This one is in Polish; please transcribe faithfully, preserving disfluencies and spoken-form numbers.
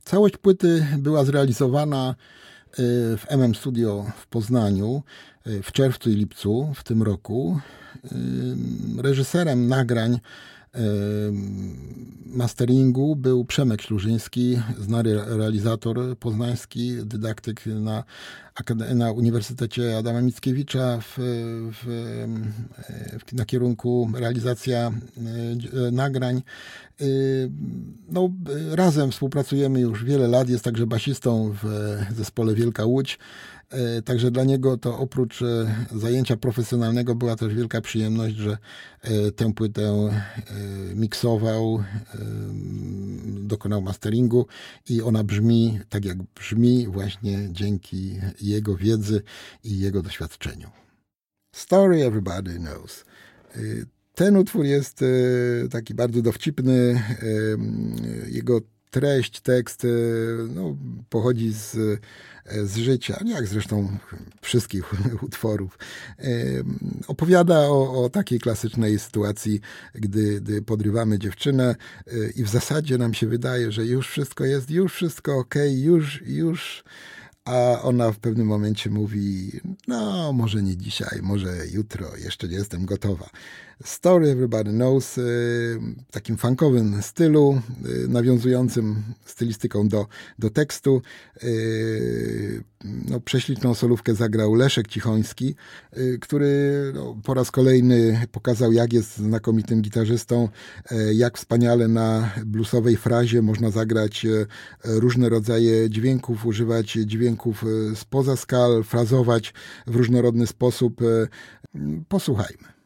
Całość płyty była zrealizowana w M M Studio w Poznaniu w czerwcu i lipcu w tym roku. Reżyserem nagrań masteringu był Przemek Ślużyński, znany realizator poznański, dydaktyk na, na Uniwersytecie Adama Mickiewicza w, w, w, na kierunku realizacja nagrań. No, razem współpracujemy już wiele lat, jest także basistą w zespole Wielka Łódź. Także dla niego to oprócz zajęcia profesjonalnego była też wielka przyjemność, że tę płytę miksował, dokonał masteringu i ona brzmi tak, jak brzmi właśnie dzięki jego wiedzy i jego doświadczeniu. Story Everybody Knows. Ten utwór jest taki bardzo dowcipny. Jego treść, tekst no, pochodzi z, z życia, jak zresztą wszystkich utworów. Opowiada o, o takiej klasycznej sytuacji, gdy, gdy podrywamy dziewczynę i w zasadzie nam się wydaje, że już wszystko jest, już wszystko okej, już, już, a ona w pewnym momencie mówi, no może nie dzisiaj, może jutro, jeszcze nie jestem gotowa. Story Everybody Knows w takim funkowym stylu, nawiązującym stylistyką do, do tekstu. No, prześliczną solówkę zagrał Leszek Cichoński, który no, po raz kolejny pokazał, jak jest znakomitym gitarzystą, jak wspaniale na bluesowej frazie można zagrać różne rodzaje dźwięków, używać dźwięków spoza skal, frazować w różnorodny sposób. Posłuchajmy.